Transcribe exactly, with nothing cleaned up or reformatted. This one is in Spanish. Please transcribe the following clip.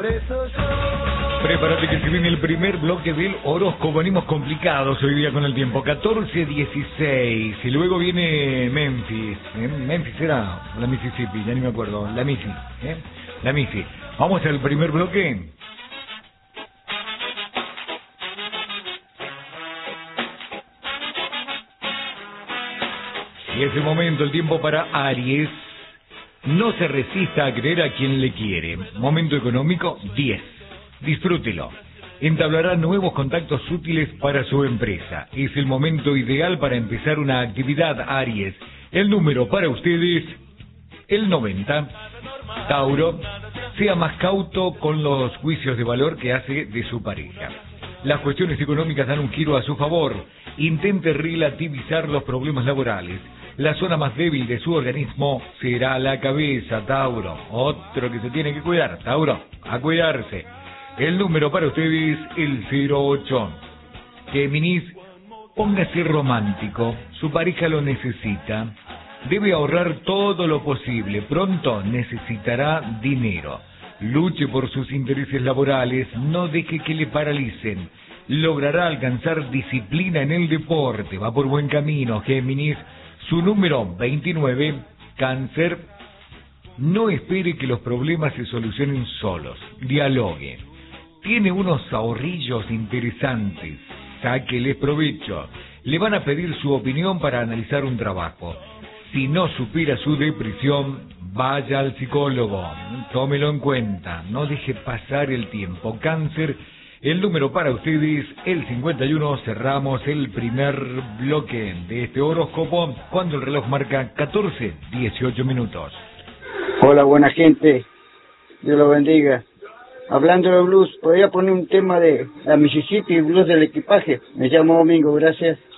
Prepárate que se viene el primer bloque del horóscopo. Venimos complicados hoy día con el tiempo. catorce dieciséis. Y luego viene Memphis. ¿Eh? Memphis era la Mississippi, ya ni me acuerdo. La Missy. ¿Eh? La Missy. Vamos al primer bloque. Y es el momento, el tiempo para Aries. No se resista a creer a quien le quiere. Momento económico, diez. Disfrútelo. Entablará nuevos contactos útiles para su empresa. Es el momento ideal para empezar una actividad, Aries. El número para ustedes, el noventa. Tauro, sea más cauto con los juicios de valor que hace de su pareja. Las cuestiones económicas dan un giro a su favor. Intente relativizar los problemas laborales. La zona más débil de su organismo será la cabeza, Tauro. Otro que se tiene que cuidar, Tauro, a cuidarse. El número para ustedes, el cero ocho. Géminis, póngase romántico. Su pareja lo necesita. Debe ahorrar todo lo posible. Pronto necesitará dinero. Luche por sus intereses laborales. No deje que le paralicen. Logrará alcanzar disciplina en el deporte. Va por buen camino, Géminis. Su número, veintinueve. Cáncer, no espere que los problemas se solucionen solos. Dialogue. Tiene unos ahorrillos interesantes. Sáqueles provecho. Le van a pedir su opinión para analizar un trabajo. Si no supera su depresión, vaya al psicólogo. Tómelo en cuenta. No deje pasar el tiempo. Cáncer, el número para ustedes, el cincuenta y uno. Cerramos el primer bloque de este horóscopo cuando el reloj marca catorce dieciocho minutos. Hola, buena gente. Dios lo bendiga. Hablando de blues, podría poner un tema de la Mississippi Blues del Equipaje. Me llamo Domingo, gracias.